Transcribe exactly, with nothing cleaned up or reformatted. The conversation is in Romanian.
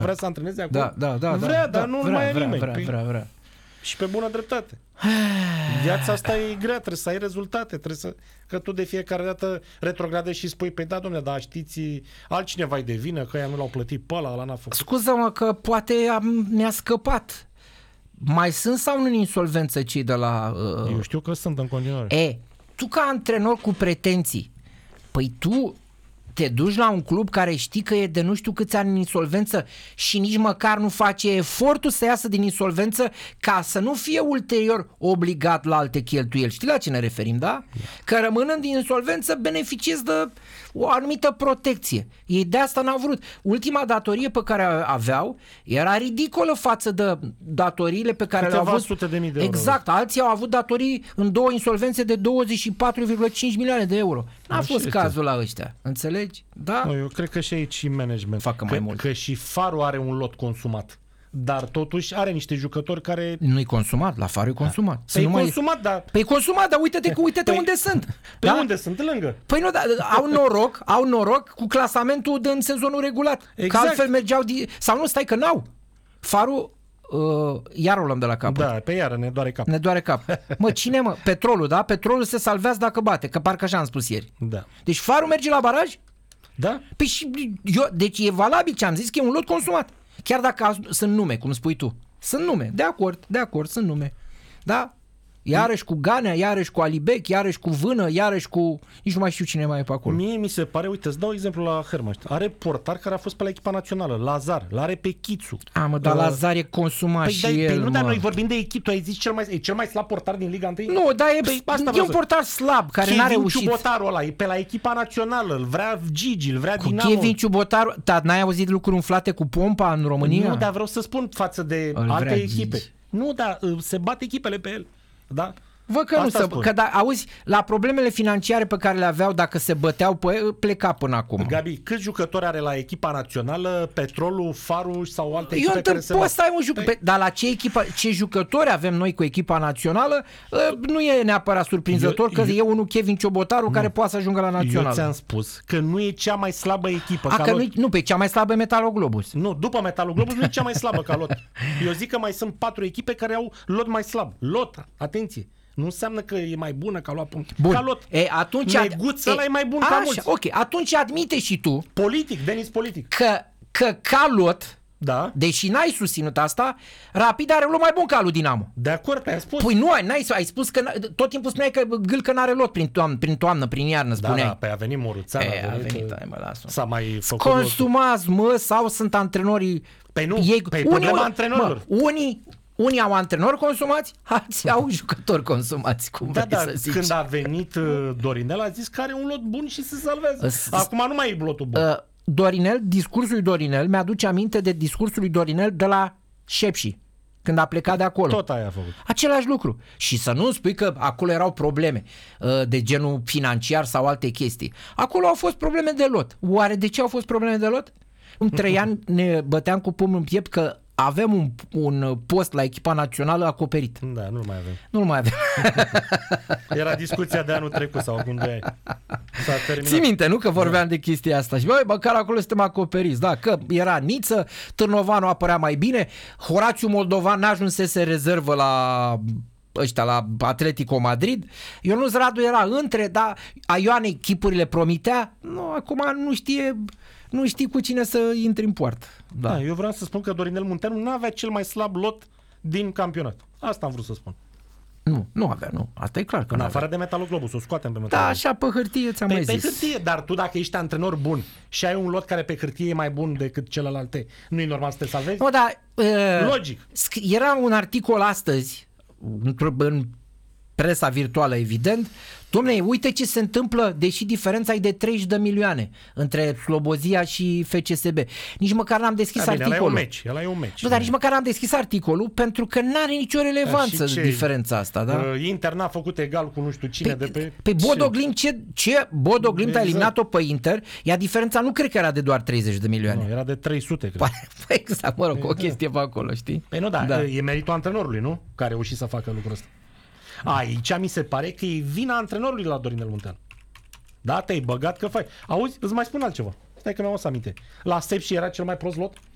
vrea să antreneze acum? Da, da, da. Vrea, da, dar nu vrea, mai e vrea, nimeni. Vrea, Păi, vrea, vrea. și pe bună dreptate. Viața asta e grea, trebuie să ai rezultate, trebuie să... Că tu de fiecare dată retrogradezi și spui, păi da, dom'le, dar știți, altcineva-i de vină, că ea nu l-au plătit pe ăla, ăla n-a făcut. Scuză-mă că poate am, mi-a scăpat. Mai sunt sau nu în insolvență cei de la... Uh... Eu știu că sunt în continuare. E, tu ca antrenor cu pretenții, păi tu te duci la un club care știi că e de nu știu câți ani în insolvență și nici măcar nu face efortul să iasă din insolvență ca să nu fie ulterior obligat la alte cheltuieli. Știi la ce ne referim, da? Că rămânând din insolvență beneficiezi de o anumită protecție. Ei de asta n-au vrut. Ultima datorie pe care aveau era ridicolă față de datoriile pe care Câteva le-au avut. sute de mii de euro. Exact, alții au avut datorii în două insolvențe de douăzeci și patru virgulă cinci milioane de euro. N-a Așa fost este. cazul la ăștia. Înțelegi? Da? No, eu cred că și aici și management. Facă că, mai mult. Că și Faru are un lot consumat. Dar totuși are niște jucători care... Nu-i consumat, la Faru e consumat. Să Păi nu e mai... consumat, dar... Păi e consumat, dar uite-te, că uite-te Păi- unde sunt. Pe Da? unde sunt? Lângă. Păi nu, da, au noroc, au noroc cu clasamentul din sezonul regulat. Exact. Că altfel mergeau... Di... Sau nu, stai că n-au. Faru, uh, iar o luăm de la capăt. Da, pe iară ne doare cap. Ne doare cap. Mă, cine mă? Petrolul, da? Petrolul se salvează dacă bate, că parcă așa am spus ieri. Da. Deci Faru merge la baraj? Da? Păi și eu, deci e valabil ce am zis, că e un lot consumat. Chiar dacă a- sunt nume, cum spui tu. Sunt nume, de acord, de acord, sunt nume. Da? Iarăși cu Ganea, iarăși cu Alibec, iarăși cu Vână, iarăși cu... Nici nu mai știu cine mai e pe acolo. Mie mi se pare, uite, îți dau exemplu la Hermăș. Are portar care a fost pe la echipa națională, Lazar, l-are pe Chițu. A, mă, dar Uh, Lazar e consumat Păi, și dai, el, păi nu, dar mă. noi vorbim de Chițu, ai zis cel mai, e cel mai slab portar din Liga unu? Nu, dar e, Păi, asta e vreau un să- portar slab, care n-a Kevin reușit. Ciubotaru ăla, e pe la echipa națională, îl vrea Gigi, îl vrea Cu Dinamo. Kevin Ciubotaru, dar n-ai auzit lucruri umflate cu pompa în România? Nu, dar vreau să spun față de Îl alte vrea echipe. Gigi. Nu, dar uh, se bat echipele pe el. Da? Vă că nu Asta să, spun. că da, auzi, la problemele financiare pe care le aveau dacă se băteau pe el, pleca până acum. Gabi, câți jucători are la echipa națională, Petrolul, Faru sau alte Eu echipe întreb, care se poți bat? să ai un jucător, dar la ce echipă, ce jucători avem noi cu echipa națională, ă, nu e neapărat surprinzător Eu- că eu- e unul Kevin Ciobotaru care poate să ajungă la Eu națională. ți-am spus că nu e cea mai slabă echipă. A, ca că lot. nu, nu, pe cea mai slabă e Metaloglobus. Nu, după Metalul Globus nu e cea mai slabă ca lot. Eu zic că mai sunt patru echipe care au lot mai slab. Lot, atenție. Nu înseamnă că e mai bună ca luat punct. Bun. Ca lot. E, atunci Neguț ăla e mai bun ca așa, mulți. ok, atunci admite și tu Politic, Denis Politic. că, că ca lot, Da? deși n-ai susținut asta, Rapid are un lot mai bun ca lui Dinamo. De acord, ai spus. Păi nu ai, n-ai, ai spus că n- tot timpul spuneai că Gâlcă n-are lot prin toamnă, prin toamnă, prin iarnă, da, spuneai. da, pe a venit Moruțean. E, a venit, uh, hai mă, lasă. S-a mai făcut lotul. Consumați, mă, sau sunt antrenorii... Păi nu, ei, păi problema antrenorilor. Mă, unii, unii au antrenori consumați, alții au jucători consumați, cum Da, vrei da, să zici. când a venit uh, Dorinel a zis că are un lot bun și se salvează. Îs- Acum nu mai e lotul bun. Uh, Dorinel, discursul lui Dorinel, mi-aduce aminte de discursul lui Dorinel de la Șepși, când a plecat de acolo. Tot aia a făcut. Același lucru. Și să nu spui că acolo erau probleme uh, de genul financiar sau alte chestii. Acolo au fost probleme de lot. Oare de ce au fost probleme de lot? În trei ani ne băteam cu pumnul în piept că avem un, un post la echipa națională acoperit. Da, nu mai avem. Nu-l mai avem. Era discuția de anul trecut sau acum doi ani. S-a terminat. Ții minte, nu? Că vorbeam de chestia asta. Și băi, măcar acolo suntem acoperiți. Da, că era Niță, Târnovanu apărea mai bine, Horațiu Moldovan n-ajunsese rezervă la ăștia, la Atletico Madrid. Ionuț Radu era între, dar Aioane chipurile promitea. Nu, acum nu știe, nu știi cu cine să intri în poartă. Da. Da, eu vreau să spun că Dorinel Munteanu nu avea cel mai slab lot din campionat. Asta am vrut să spun. Nu, nu avea, nu. Asta e clar că În nu afară avea. de Metalul Globus, o scoatem pe Da, Metalul. așa pe hârtie ți-am Pe, mai pe zis. hârtie, dar tu dacă ești antrenor bun și ai un lot care pe hârtie e mai bun decât celelalte, nu e normal să te salvezi? Nu, dar, uh, Logic. sc- era un articol astăzi, într- în presa virtuală, evident. Dom'le, uite ce se întâmplă, deși diferența e de treizeci de milioane între Slobozia și F C S B. Nici măcar n-am deschis Da, bine, ăla e un articolul. meci, ăla e un meci. Nu, dar nici măcar n-am deschis articolul pentru că n-are nicio relevanță Și ce? diferența asta, da? Uh, Inter n-a făcut egal cu nu știu cine de pe... Pe Bodo Glimt, ce, ce Bodo Glimt Exact. a eliminat-o pe Inter, iar diferența nu cred că era de doar treizeci de milioane. Nu, era de trei sute, cred. Păi exact, mă rog, o chestie pe acolo, știi? Păi nu, da, Da. e meritul antrenorului, nu? Care a reușit să facă lucrul ăsta. Aici mi se pare că e vina antrenorului la Dorinel Munteanu. Da, te-ai băgat că faci. Auzi, îți mai spun altceva. Stai că mi-am o să aminte. La Sepsi era cel mai prost lot?